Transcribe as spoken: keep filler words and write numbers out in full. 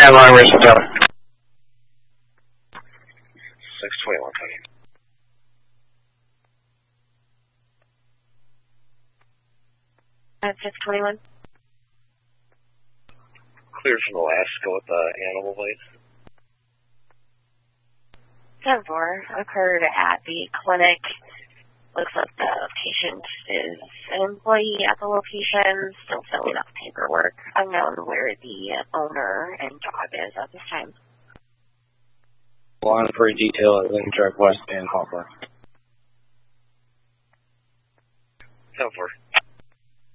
ten, long range Tower. six twenty-one, coming. At six twenty-one. Clear from the last, go with the animal blade. ten four occurred at the clinic. Looks like the patient is an employee at the location, still filling out paperwork. Unknown where the owner and dog is at this time. On for detail at Link Drive West and Hawthorne. ten four.